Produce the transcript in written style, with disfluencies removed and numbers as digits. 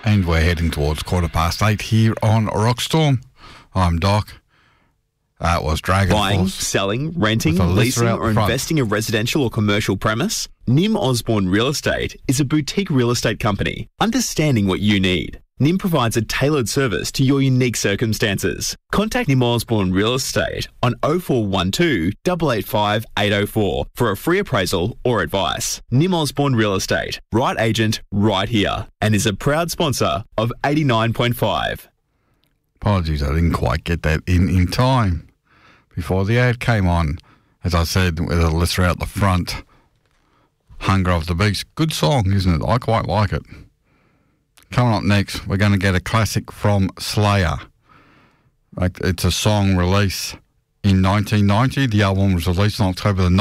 And we're heading towards 8:15 here on Rockstorm. I'm Doc. That was Dragon Buying, Force. selling, renting, With a lister leasing out or the front. investing in residential or commercial premise? Nim Osborne Real Estate is a boutique real estate company understanding what you need. Nim provides a tailored service to your unique circumstances. Contact Nim Osborne Real Estate on 0412 885 804 for a free appraisal or advice. Nim Osborne Real Estate, right agent, right here, and is a proud sponsor of 89.5. Apologies, I didn't quite get that in time before the ad came on. As I said, with a lister out the front, Hunger of the Beast. Good song, isn't it? I quite like it. Coming up next, we're going to get a classic from Slayer. It's a song released in 1990. The album was released on October the